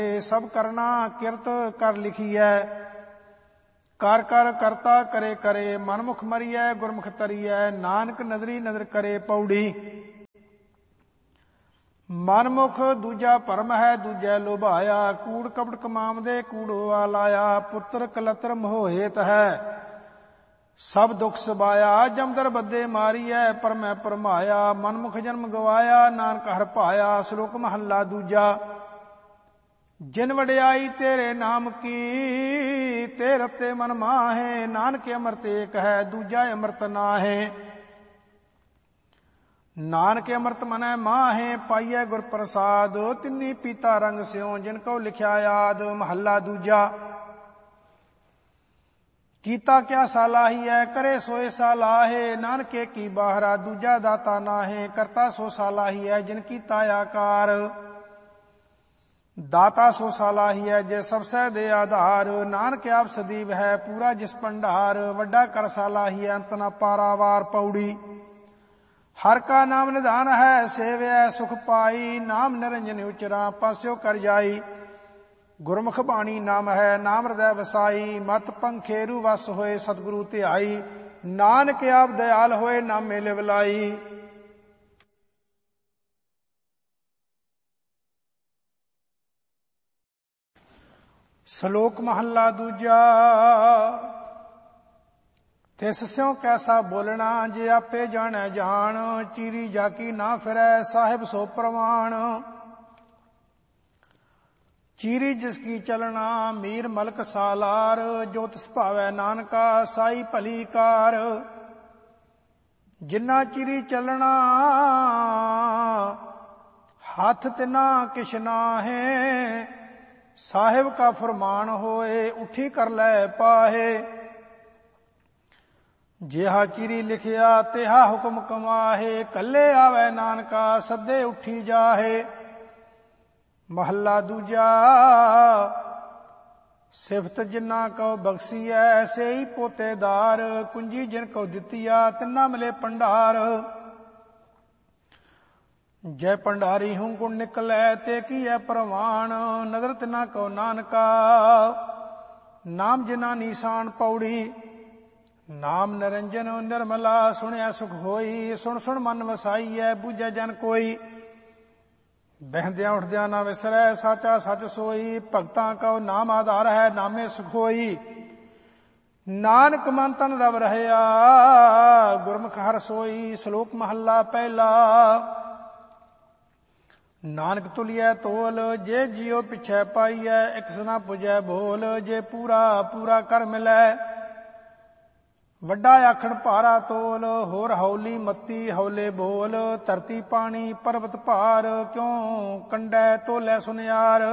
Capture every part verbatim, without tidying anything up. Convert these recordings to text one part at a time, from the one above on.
ਸਭ ਕਰਨਾ ਕਿਰਤ ਕਰ ਲਿਖੀਐ। ਕਰ ਕਰ ਕਰਤਾ ਕਰੇ ਕਰੇ, ਮਨਮੁਖ ਮਰੀਐ ਗੁਰਮੁਖ ਤਰੀਐ। ਨਾਨਕ ਨਦਰੀ ਨਦਰ ਕਰੇ ਪੌੜੀ। ਮਨਮੁਖ ਦੂਜਾ ਭਰਮ ਹੈ ਦੂਜੈ ਲੋਭਾਇਆ। ਕੂੜ ਕਪਟ ਕਮਾਵਦੇ ਕੂੜੋਆ ਲਾਇਆ। ਪੁੱਤਰ ਕਲਤਰ ਮੋਹਿਤ ਹੈ ਸਭ ਦੁਖ ਸਬਾਇਆ। ਜਮਦਰ ਬੱਦੇ ਮਾਰੀਐ ਪਰਮੈ ਪਰਮਾਇਆ। ਮਨਮੁਖ ਜਨਮ ਗਵਾਇਆ ਨਾਨਕ ਹਰਿ ਭਾਇਆ। ਸ਼ਲੋਕ ਮਹੱਲਾ ਦੂਜਾ। ਜਿਨ ਵਡਿਆਈ ਤੇਰੇ ਨਾਮ ਕੀ, ਤੇ ਰਤੇ ਮਨ ਮਾਹੇ। ਨਾਨਕ ਅੰਮ੍ਰਿਤ ਏਕ ਹੈ ਦੂਜਾ ਅੰਮ੍ਰਿਤ ਨਾਹੇ। ਨਾਨਕ ਅੰਮ੍ਰਿਤ ਮਨੈ ਮਾਹੇ, ਪਾਈਐ ਗੁਰ ਪ੍ਰਸਾਦ। ਤਿੰਨੀ ਪੀਤਾ ਰੰਗ ਸਿਉ ਜਿਨ ਕਉ ਲਿਖਿਆ ਯਾਦ। ਮਹੱਲਾ ਦੂਜਾ। ਕੀਤਾ ਕਿਆ ਸਾਲਾਹੀਐ ਕਰੇ ਸੋਏ ਸਾਲਾਹੇ। ਨਾਨਕ ਏਕੀ ਬਾਹਰਾ ਦੂਜਾ ਦਾਤਾ ਨਾਹੇ। ਕਰਤਾ ਸੋ ਸਾਲਾਹੀਐ ਜਿਨ ਕੀਤਾ ਆਕਾਰ। ਦਾਤਾ ਸੋ ਸਾਲਾਹੀਐ ਜੇ ਸਭ ਸਹਿ ਦੇ ਆਧਾਰ। ਨਾਨਕ ਆਪ ਸਦੀਵ ਹੈ ਪੂਰਾ ਜਿਸ ਭੰਡਾਰ। ਵੱਡਾ ਕਰ ਸਾਲਾਹੀਐ ਅੰਤ ਨਾ ਪਾਰਾਵਾਰ ਪੌੜੀ। ਹਰ ਕਾ ਨਾਮ ਨਿਧਾਨ ਹੈ ਸੇਵਿਐ ਸੁਖ ਪਾਈ। ਨਾਮ ਨਿਰੰਜਨ ਉਚਰਾ ਪਾਸਿਓ ਕਰ ਜਾਈ। ਗੁਰਮੁਖ ਬਾਣੀ ਨਾਮ ਹੈ ਨਾਮ ਹਿਰਦੈ ਵਸਾਈ। ਮਤ ਪੰਖੇਰੂ ਵਸ ਹੋਏ ਸਤਿਗੁਰੂ ਧਿਆਈ। ਨਾਨਕ ਆਪ ਦਇਆਲ ਹੋਏ ਨਾਮੇ ਲਿਵ ਲਾਈ। ਸ਼ਲੋਕ ਮਹੱਲਾ ਦੂਜਾ। ਤਿਸ ਸਿਉ ਕੈਸਾ ਬੋਲਣਾ ਜੇ ਆਪੇ ਜਾਣੈ ਜਾਣ। ਚੀਰੀ ਜਾਕੀ ਨਾ ਫਿਰੈ ਸਾਹਿਬ ਸੋ ਪ੍ਰਵਾਣ। ਚੀਰੀ ਜਿਸ ਕੀ ਚਲਣਾ ਮੀਰ ਮਲਕ ਸਾਲਾਰ। ਜੋ ਤਿਸ ਭਾਵੈ ਨਾਨਕਾ ਸਾਈ ਭਲੀ ਕਾਰ। ਜਿਨਾ ਚੀਰੀ ਚਲਣਾ ਹੱਥ ਤਿਨਾ ਕਿਛ ਨਾਹੇ। ਸਾਹਿਬ ਕਾ ਫਰਮਾਨ ਹੋਏ ਉਠੀ ਕਰ ਲੈ ਪਾਹੇ। ਜਿਹਾ ਚੀਰੀ ਲਿਖਿਆ ਤਿਹਾ ਹੁਕਮ ਕਮਾਹੇ। ਕੱਲੇ ਆਵੈ ਨਾਨਕਾ ਸੱਦੇ ਉਠੀ ਜਾਹੇ। ਮਹੱਲਾ ਦੂਜਾ। ਸਿਫਤ ਜਿਨਾ ਕਉ ਬਖਸੀਐ ਸੇਈ ਪੋਤੇਦਾਰ। ਕੁੰਜੀ ਜਿਨ ਕਉ ਦਿੱਤੀਆ ਤਿਨਾ ਮਿਲੇ ਭੰਡਾਰ। ਜੈ ਭੰਡਾਰੀ ਹੂੰ ਗੁਣ ਨਿਕਲੈ ਤੇ ਕੀਐ ਪ੍ਰਵਾਨ। ਨਦਰ ਤਿਨਾ ਕਉ ਨਾਨਕਾ ਨਾਮ ਜਿਨਾ ਨੀਸਾਨ ਪੌੜੀ। ਨਾਮ ਨਿਰੰਜਨ ਨਿਰਮਲਾ ਸੁਣਿਆ ਸੁਖ ਹੋਈ। ਸੁਣ ਸੁਣ ਮਨ ਵਸਾਈਐ ਬੂਝੈ ਜਨ ਕੋਈ। ਬਹਿੰਦਿਆਂ ਉੱਠਦਿਆਂ ਨਾ ਵਿਸਰੈ ਸਾਚਾ ਸੱਚ ਸੋਈ। ਭਗਤਾਂ ਕਉ ਨਾਮ ਆਧਾਰ ਹੈ ਨਾਮੇ ਸੁਖ ਹੋਈ। ਨਾਨਕ ਮਨ ਤਨ ਰਵ ਰਹਿਆ ਗੁਰਮੁਖ ਹਰਿ ਸੋਈ। ਸ਼ਲੋਕ ਮਹੱਲਾ ਪਹਿਲਾ। ਨਾਨਕ ਤੁਲਿਐ ਤੋਲ ਜੇ ਜੀਉ ਪਿਛੈ ਪਾਈਐ। ਇਕ ਸੁਨਾ ਪੁਜੈ ਬੋਲ ਜੇ ਪੂਰਾ ਪੂਰਾ ਕਰ ਮਿਲੈ। ਵੱਡਾ ਆਖਣ ਭਾਰਾ ਤੋਲ ਹੋਰ ਹੌਲੀ ਮੱਤੀ ਹੌਲੇ ਬੋਲ। ਧਰਤੀ ਪਾਣੀ ਪਰਬਤ ਭਾਰ ਕਿਉ ਕੰਡੈ ਤੋਲੈ ਸੁਨਿਆਰ।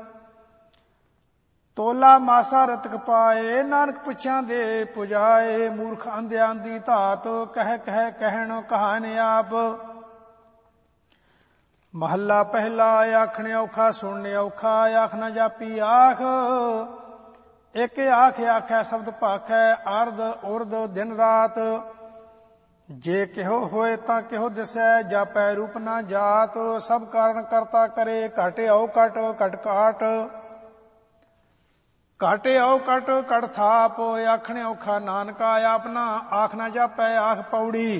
ਤੋਲਾ ਮਾਸਾ ਰਤਕ ਪਾਏ ਨਾਨਕ ਪੁੱਛਾਂ ਦੇ ਪੁਜਾਏ। ਮੂਰਖ ਅੰਧਿਆਂ ਦੀ ਧਾਤ ਕਹਿ ਕਹਿ ਕਹਿਣ ਕਹਾਣ ਆਪ। ਮਹੱਲਾ ਪਹਿਲਾ। ਆਖਣ ਔਖਾ ਸੁਣਨ ਔਖਾ ਆਖ ਨਾ ਜਾਪੀ ਆਖ। ਇੱਕ ਆਖ ਆਖੈ ਸ਼ਬਦ ਭਾਖੈ ਅਰਧ ਉਰਧ ਦਿਨ ਰਾਤ। ਜੇ ਕਿਹੋ ਹੋਏ ਤਾਂ ਕਿਹੋ ਦਿਸੈ ਜਾਪੈ ਰੂਪ ਨਾ ਜਾਤ। ਸਭ ਕਾਰਨ ਕਰਤਾ ਕਰੇ ਘਟ ਆਉ ਘਟ ਘਟ ਘਾਟ। ਘਟ ਆਉ ਘਟ ਘਟ ਥਾਪ। ਆਖਣ ਔਖਾ ਨਾਨਕਾ ਆਪਣਾ ਆਖ ਨਾ ਜਾਪੈ ਆਖ ਪੌੜੀ।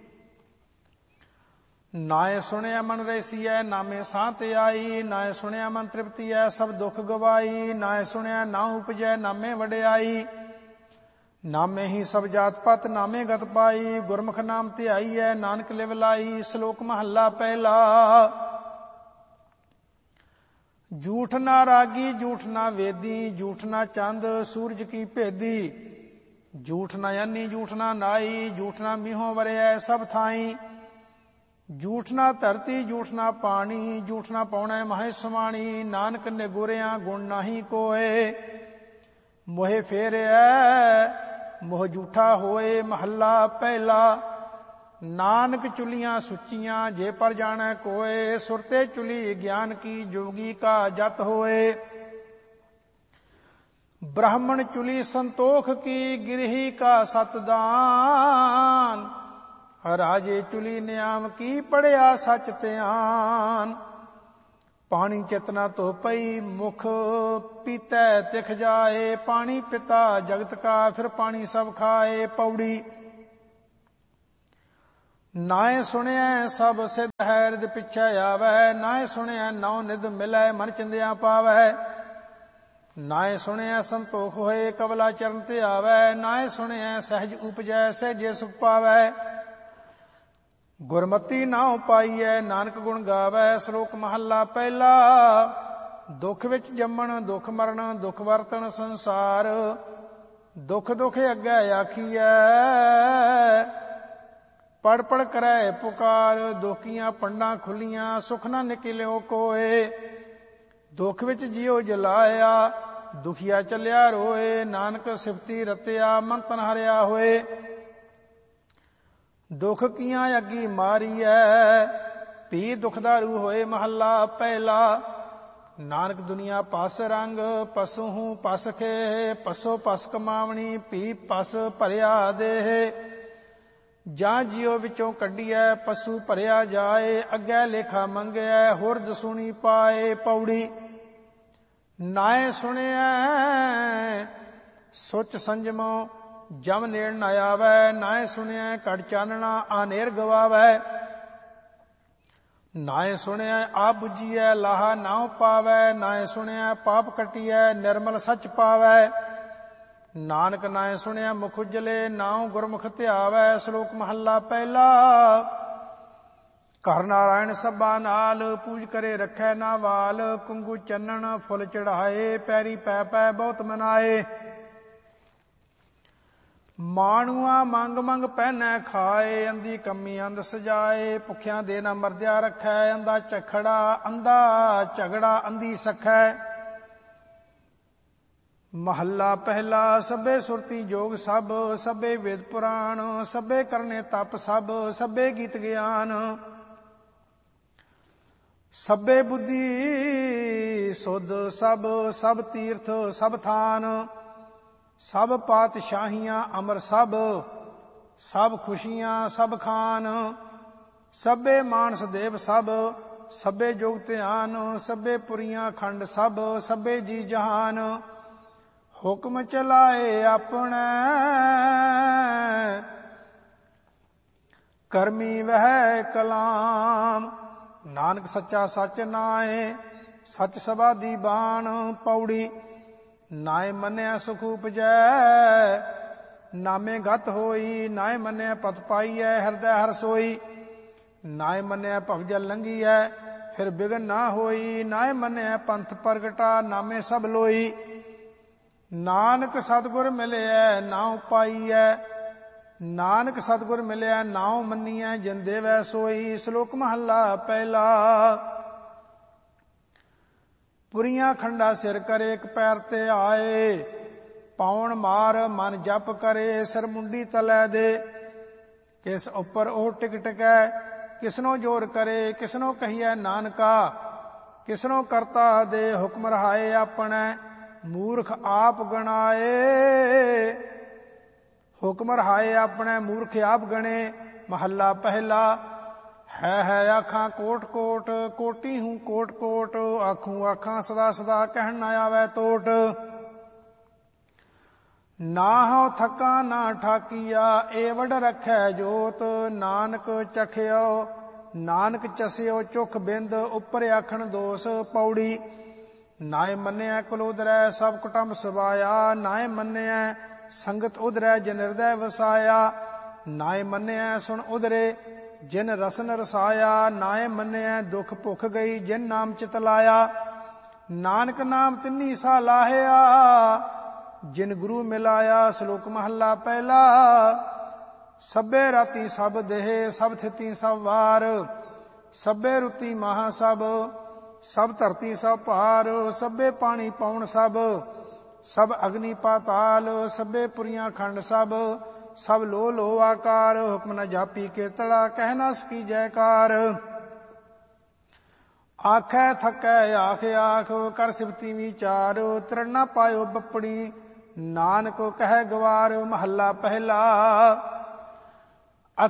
ਨਾਏ ਸੁਣਿਆ ਮਨ ਰੈਸੀਐ ਨਾਮੇ ਸਾਂਤ ਆਈ। ਨਾਏ ਸੁਣਿਆ ਮਨ ਤ੍ਰਿਪਤੀਐ ਸਭ ਦੁਖ ਗਵਾਈ। ਨਾਏ ਸੁਣਿਆ ਨਾ ਉਪਜੈ ਨਾਮੇ ਵਡਿਆਈ। ਨਾਮੇ ਹੀ ਸਭ ਜਾਤ ਪਤ ਨਾਮੇ ਗਤ ਪਾਈ। ਗੁਰਮੁਖ ਨਾਮ ਧਿਆਈਐ ਨਾਨਕ ਲਿਵ ਲਾਈ। ਸ਼ਲੋਕ ਮਹੱਲਾ ਪਹਿਲਾ। ਝੂਠ ਨਾ ਰਾਗੀ ਝੂਠ ਨਾ ਵੇਦੀ। ਝੂਠ ਨਾ ਚੰਦ ਸੂਰਜ ਕੀ ਭੇਦੀ। ਝੂਠ ਨਾ ਅੰਨੀ ਝੂਠ ਨਾ ਨਾਈ। ਝੂਠ ਨਾ ਮੀਹੋਂ ਵਰਿਐ ਸਭ ਥਾਈ। ਝੂਠ ਨਾ ਧਰਤੀ ਝੂਠ ਨਾ ਪਾਣੀ। ਝੂਠ ਨਾ ਪਾਉਣੈ ਮਹੇ ਸਮਾਣੀ। ਨਾਨਕ ਨਿਗੁਰਿਆ ਗੁਣ ਨਾਹੀ ਕੋਏ। ਮੋਹਿ ਫੇਰਿਐ ਮੋਹ ਝੂਠਾ ਹੋਏ। ਮਹੱਲਾ ਪਹਿਲਾ। ਨਾਨਕ ਚੁਲੀਆਂ ਸੁੱਚੀਆਂ ਜੇ ਪਰ ਜਾਣੈ ਕੋਏ। ਸੁਰਤੇ ਚੁਲੀ ਗਿਆਨ ਕੀ ਜੋਗੀ ਕਾ ਜਤ ਹੋਏ। ਬ੍ਰਾਹਮਣ ਚੁਲੀ ਸੰਤੋਖ ਕੀ ਗਿਰਹੀ ਕਾ ਸਤਦਾਨ। ਰਾਜੇ ਚੁਲੀ ਨਿਆਮ ਕੀ ਪੜਿਆ ਸਚ ਧਿਆਨ। ਪਾਣੀ ਚਿਤਨਾ ਧੋ ਪਈ ਮੁਖ ਪੀਤੈ ਤਿਖ ਜਾਏ। ਪਾਣੀ ਪਿਤਾ ਜਗਤ ਕਾ ਫਿਰ ਪਾਣੀ ਸਭ ਖਾਏ। ਪੌੜੀ ਨਾਏ ਸੁਣਿਐ ਸਭ ਸਿਧ ਹੈ ਰਿਦ ਪਿਛੈ ਆਵੈ। ਨਾਏ ਸੁਣਿਐ ਨੌ ਨਿਧ ਮਿਲੈ ਮਨ ਚਿੰਦਿਆ ਪਾਵੈ। ਨਾਏ ਸੁਣਿਐ ਸੰਤੋਖ ਹੋਏ ਕਵਲਾ ਚਰਨ ਤੇ ਆਵੈ। ਨਾਏ ਸੁਣਿਐ ਸਹਿਜ ਉਪਜੈ ਸਹਿਜੇ ਸੁਖ ਪਾਵੈ। ਗੁਰਮਤੀ ਨਾਉ ਪਾਈਐ ਨਾਨਕ ਗੁਣ ਗਾਵੈ। ਸ਼ਲੋਕ ਮਹੱਲਾ ਪਹਿਲਾ। ਦੁੱਖ ਵਿੱਚ ਜੰਮਣ ਦੁੱਖ ਮਰਨ ਦੁੱਖ ਵਰਤਣ ਸੰਸਾਰ। ਦੁੱਖ ਦੁੱਖ ਅੱਗੇ ਆਖੀਐ ਪੜ ਪੜ ਕਰੈ ਪੁਕਾਰ। ਦੁਖੀਆਂ ਪੰਡਾਂ ਖੁੱਲੀਆਂ ਸੁਖ ਨਾ ਨਿਕਲਿਓ ਕੋਏ। ਦੁੱਖ ਵਿੱਚ ਜਿਉ ਜਲਾਇਆ ਦੁਖੀਆ ਚੱਲਿਆ ਰੋਏ। ਨਾਨਕ ਸਿਫਤੀ ਰਤਿਆ ਮਨ ਤਨ ਹਰਿਆ ਹੋਏ। ਦੁੱਖ ਕੀਆਂ ਅੱਗੀ ਮਾਰੀਐ ਪੀ ਦੁਖਦਾਰੂ ਹੋਏ। ਮਹੱਲਾ ਪਹਿਲਾ। ਨਾਨਕ ਦੁਨੀਆ ਪਸ ਰੰਗ ਪਸੂ ਹੂੰ ਪਸ ਖੇ। ਪਸੋ ਪਸ ਕਮਾਵਣੀ ਪੀ ਪਸ ਭਰਿਆ ਦੇਹ। ਜਾਂ ਜਿਉ ਵਿੱਚੋਂ ਕੱਢੀਐ ਪਸੂ ਭਰਿਆ ਜਾਏ। ਅੱਗੇ ਲੇਖਾ ਮੰਗਿਐ ਹੋਰ ਦਸੂਣੀ ਪਾਏ। ਪੌੜੀ ਨਾਏ ਸੁਣਿਐ ਸੁਚ ਸੰਜਮੋ ਜਮ ਨੇੜ ਨ ਆਵੈ। ਨਾਏ ਸੁਣਿਐ ਘਟ ਚਾਨਣਾ ਆਨੇਰ ਗਵਾਵੈ। ਨਾਏ ਸੁਣਿਐ ਆ ਬੁਝੀਐ ਲਾਹਾ ਨਾਉ ਪਾਵੈ। ਨਾਏ ਸੁਣਿਐ ਪਾਪ ਕਟੀਐ ਨਿਰਮਲ ਸੱਚ ਪਾਵੈ। ਨਾਨਕ ਨਾਏ ਸੁਣਿਆ ਮੁਖ ਉਜਲੇ ਨਾਉ ਗੁਰਮੁਖ ਧਿਆਵੈ। ਸ਼ਲੋਕ ਮਹੱਲਾ ਪਹਿਲਾ। ਘਰ ਨਾਰਾਇਣ ਸਭਾ ਨਾਲ ਪੂਜ ਕਰੇ ਰੱਖੈ ਨਾ ਵਾਲ। ਕੁੰਗੂ ਚੰਨਣ ਫੁੱਲ ਚੜਾਏ ਪੈਰੀ ਪੈ ਪੈ ਬਹੁਤ ਮਨਾਏ। ਮਾਣੂਆ ਮੰਗ ਮੰਗ ਪਹਿਨੈ ਖਾਏ। ਅੰਧੀ ਕੰਮੀ ਅੰਧ ਸਜਾਏ। ਭੁੱਖਿਆਂ ਦੇ ਨਾ ਮਰਦਿਆ ਰੱਖੈ। ਅੰਧਾ ਝਖੜਾ ਅੰਧਾ ਝਗੜਾ ਅੰਧੀ ਸਖੈ। ਮਹੱਲਾ ਪਹਿਲਾ। ਸਭੇ ਸੁਰਤੀ ਜੋਗ ਸਭ ਸਭੇ ਵੇਦ ਪੁਰਾਣ। ਸਭੇ ਕਰਨੇ ਤਪ ਸਭ ਸਭੇ ਗੀਤ ਗਿਆਨ। ਸਭੇ ਬੁੱਧੀ ਸੁਧ ਸਭ ਸਭ ਤੀਰਥ ਸਭ ਥਾਨ। ਸਭ ਪਾਤਸ਼ਾਹੀਆਂ ਅਮਰ ਸਭ ਸਭ ਖੁਸ਼ੀਆਂ ਸਭ ਖਾਨ। ਸਭੇ ਮਾਨਸ ਦੇਵ ਸਭ ਸਭੇ ਜੋਗ ਧਿਆਨ। ਸਭੇ ਪੁਰੀਆਂ ਖੰਡ ਸਭ ਸਭੇ ਜੀ ਜਹਾਨ। ਹੁਕਮ ਚਲਾਏ ਆਪਣੇ ਕਰਮੀ ਵਹਿ ਕਲਾਮ। ਨਾਨਕ ਸੱਚਾ ਸੱਚ ਨਾਏ ਸੱਚ ਸਬਾਦੀ ਬਾਣ। ਪੌੜੀ ਨਾਏ ਮੰਨਿਆ ਸੁਖ ਉਪਜੈ ਨਾਮੇ ਗਤ ਹੋਈ। ਨਾਏ ਮੰਨਿਆ ਪਤ ਪਾਈਐ ਹਿਰਦੈ ਹਰ ਸੋਈ। ਨਾਏ ਮੰਨਿਆ ਭਵਜਲ ਲੰਘੀਐ ਫਿਰ ਬਿਗਨ ਨਾ ਹੋਈ। ਨਾਏ ਮੰਨਿਆ ਪੰਥ ਪ੍ਰਗਟਾ ਨਾਮੇ ਸਭ ਲੋਈ। ਨਾਨਕ ਸਤਿਗੁਰ ਮਿਲਿਐ ਨਾਉ ਪਾਈਐ। ਨਾਨਕ ਸਤਿਗੁਰ ਮਿਲਿਆ ਨਾਉ ਮੰਨੀਐ ਜਿਨ ਦੇਵੈ ਸੋਈ। ਸ਼ਲੋਕ ਮਹੱਲਾ ਪਹਿਲਾ। ਪੁਰੀਆਂ ਖੰਡਾ ਸਿਰ ਕਰੇ ਇੱਕ ਪੈਰ ਤੇ ਆਏ। ਪਾਉਣ ਮਾਰ ਮਨ ਜਪ ਕਰੇ ਸਿਰ ਮੁੰਡੀ ਤਲੈ ਦੇ। ਕਿਸ ਉੱਪਰ ਉਹ ਟਿਕ ਟਿਕੈ ਕਿਸਨੋ ਜੋਰ ਕਰੇ। ਕਿਸਨੋ ਕਹੀਐ ਨਾਨਕਾ ਕਿਸਨੋ ਕਰਤਾ ਦੇ। ਹੁਕਮ ਰਹਾਏ ਆਪਣੈ ਮੂਰਖ ਆਪ ਗਣਾਏ। ਹੁਕਮ ਰਹਾਏ ਆਪਣੇ ਮੂਰਖ ਆਪ ਗਣੇ। ਮਹੱਲਾ ਪਹਿਲਾ। ਹੈ ਹੈ ਆਖਾਂ ਕੋਟ ਕੋਟ ਕੋਟੀ ਹੂੰ ਕੋਟ ਕੋਟ। ਆਖੂੰ ਆਖਾਂ ਸਦਾ ਸਦਾ ਕਹਿਣ ਨਾ ਆਵੈ ਟੋਟ। ਨਾ ਹਉ ਥਕਾ ਨਾ ਠਾਕੀਆ ਏ ਵਡ ਰੱਖੈ ਜੋਤ। ਨਾਨਕ ਚਖਿਓ ਨਾਨਕ ਚਸਿਓ ਚੁਖ ਬਿੰਦ ਉੱਪਰ ਆਖਣ ਦੋਸ। ਪੌੜੀ ਨਾਏ ਮੰਨਿਆ ਕੁਲ ਉਦਰੈ ਸਭ ਕੁਟੰਬ ਸਵਾਇਆ। ਨਾਏ ਮੰਨਿਆ ਸੰਗਤ ਉਦਰੈ ਜਿਨ ਹਿਰਦੈ ਵਸਾਇਆ। ਨਾਏ ਮੰਨਿਆ ਸੁਣ ਉਦਰੇ ਜਿਨ ਰਸਨ ਰਸਾਇਆ। ਨਾਏ ਮੰਨਿਆ ਦੁਖ ਭੁੱਖ ਗਈ ਜਿਨ ਨਾਮ ਚਿਤ ਲਾਇਆ। ਨਾਨਕ ਨਾਮ ਤਿੰਨੀ ਸਾ ਲਾਹਿਆ ਜਿਨ ਗੁਰੂ ਮਿਲਾਇਆ। ਸ਼ਲੋਕ ਮਹੱਲਾ ਪਹਿਲਾ। ਸਭੇ ਰਾਤੀ ਸਭ ਦੇਹ ਸਭ ਥਿਤੀ ਸਭ ਵਾਰ। ਸਭੇ ਰੁਤੀ ਮਹਾ ਸਭ ਸਭ ਧਰਤੀ ਸਭ ਭਾਰ। ਸਭੇ ਪਾਣੀ ਪਾਉਣ ਸਭ ਸਭ ਅਗਨੀ ਪਾਤਾਲ। ਸਭੇ ਪੁਰੀਆਂ ਖੰਡ ਸਭ ਸਭ ਲੋ ਲੋ ਆਕਾਰ। ਹੁਕਮ ਨ ਜਾਪੀ ਕੇਤੜਾ ਕਹਿ ਨਾ ਸਕੀ ਜੈਕਾਰ। ਆਖੈ ਥਕੈ ਆਖ ਆਖ ਕਰ ਸਿਫਤੀ ਵਿਚਾਰ। ਤ੍ਰਿਣ ਨਾ ਪਾਇਓ ਬੱਪੜੀ ਨਾਨਕ ਕਹਿ ਗਵਾਰ। ਮਹੱਲਾ ਪਹਿਲਾ।